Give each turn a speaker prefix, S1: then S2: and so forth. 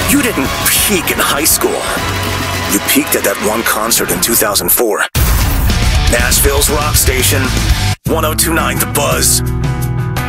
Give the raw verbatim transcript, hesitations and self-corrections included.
S1: You didn't peak in high school. You peaked at that one concert in two thousand four. Nashville's rock station, one oh two point nine The Buzz.